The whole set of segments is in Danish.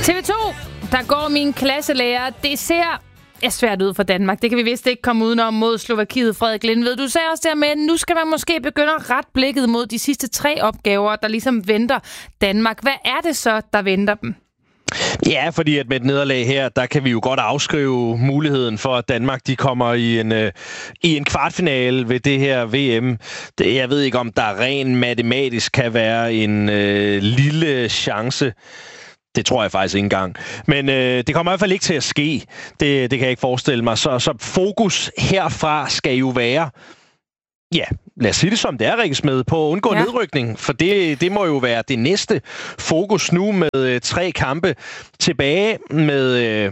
TV2, der går min klasselærer. Det ser svært ud for Danmark. Det kan vi vist ikke komme udenom mod Slovakiet, Frederik Lindved. Du sagde også der med, at nu skal man måske begynde at rette blikket mod de sidste 3 opgaver, der ligesom venter Danmark. Hvad er det så, der venter dem? Ja, fordi at med et nederlag her, der kan vi jo godt afskrive muligheden for, at Danmark de kommer i en kvartfinale ved det her VM. Jeg ved ikke, om der rent matematisk kan være en lille chance. Det tror jeg faktisk ikke engang. Men det kommer i hvert fald ikke til at ske. Det kan jeg ikke forestille mig. Så fokus herfra skal jo være, ja, lad os sige det som det er, Rikkes, med på at undgå nedrykning. For det må jo være det næste fokus nu med 3 kampe tilbage med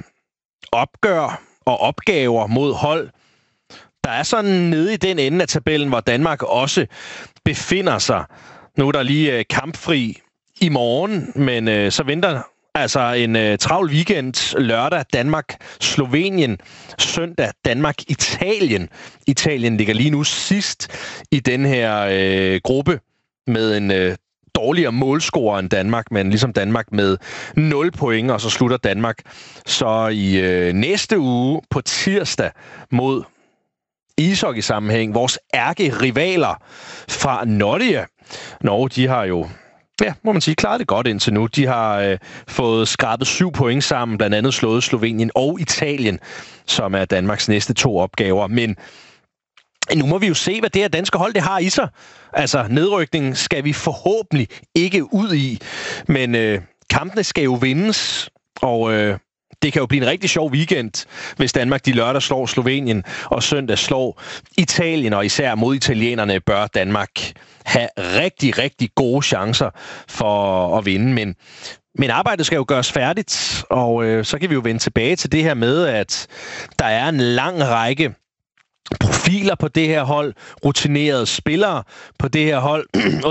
opgør og opgaver mod hold. Der er sådan nede i den ende af tabellen, hvor Danmark også befinder sig. Nu er der lige kampfri i morgen, men så venter altså en travl weekend. Lørdag Danmark-Slovenien. Søndag Danmark-Italien. Italien ligger lige nu sidst i den her gruppe med en dårligere målscorer end Danmark, men ligesom Danmark med 0 point, og så slutter Danmark så i næste uge på tirsdag mod ishockey-sammenhæng vores ærkerivaler fra Norge. Norge, de har jo, ja, må man sige, klaret det godt indtil nu. De har fået skrabet 7 point sammen, blandt andet slået Slovenien og Italien, som er Danmarks næste 2 opgaver. Men nu må vi jo se, hvad det her danske hold det har i sig. Altså, nedrykningen skal vi forhåbentlig ikke ud i, men kampene skal jo vindes, og det kan jo blive en rigtig sjov weekend, hvis Danmark de lørdag slår Slovenien, og søndag slår Italien, og især mod italienerne bør Danmark have rigtig, rigtig gode chancer for at vinde. Men arbejdet skal jo gøres færdigt, og så kan vi jo vende tilbage til det her med, at der er en lang række profiler på det her hold, rutinerede spillere på det her hold,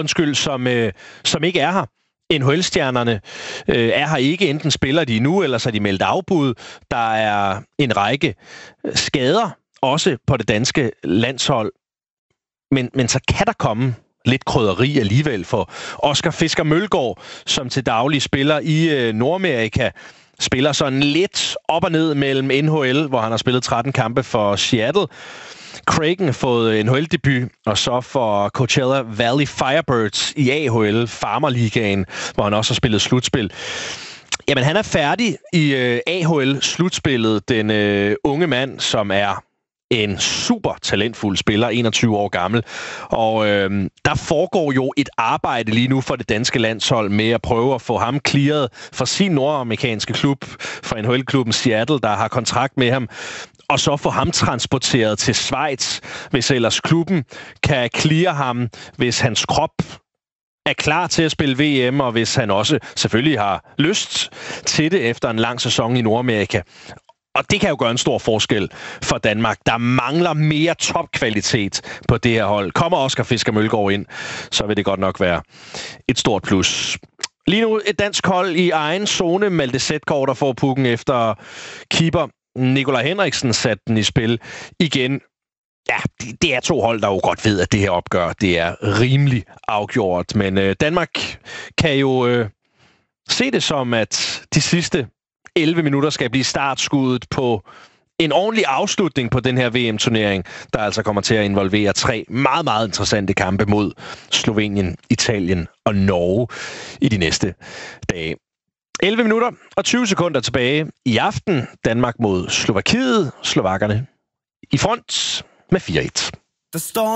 som ikke er her. NHL-stjernerne er her ikke. Enten spiller de nu, eller så er de meldt afbud. Der er en række skader, også på det danske landshold. Men så kan der komme lidt krydderi alligevel for Oscar Fisker Mølgaard, som til daglig spiller i Nordamerika, spiller sådan lidt op og ned mellem NHL, hvor han har spillet 13 kampe for Seattle. Cragen har fået NHL-debut, og så for Coachella Valley Firebirds i AHL, Farmerligaen, hvor han også har spillet slutspil. Jamen, han er færdig i AHL-slutspillet, den unge mand, som er en super talentfuld spiller, 21 år gammel. Og der foregår jo et arbejde lige nu for det danske landshold med at prøve at få ham clearet fra sin nordamerikanske klub, fra NHL-klubben Seattle, der har kontrakt med ham, og så få ham transporteret til Schweiz, hvis ellers klubben kan cleare ham, hvis hans krop er klar til at spille VM, og hvis han også selvfølgelig har lyst til det efter en lang sæson i Nordamerika. Og det kan jo gøre en stor forskel for Danmark. Der mangler mere topkvalitet på det her hold. Kommer Oscar Fisker Mølgaard ind, så vil det godt nok være et stort plus. Lige nu et dansk hold i egen zone. Malte Zetgaard, der får pukken efter keeper Nikolaj Henriksen satte den i spil igen. Ja, det er 2 hold, der jo godt ved, at det her opgør, det er rimelig afgjort. Men Danmark kan jo se det som, at de sidste 11 minutter skal blive startskuddet på en ordentlig afslutning på den her VM-turnering, der altså kommer til at involvere 3 meget, meget interessante kampe mod Slovenien, Italien og Norge i de næste dage. 11 minutter og 20 sekunder tilbage i aften. Danmark mod Slovakiet. Slovakkerne i front med 4-1.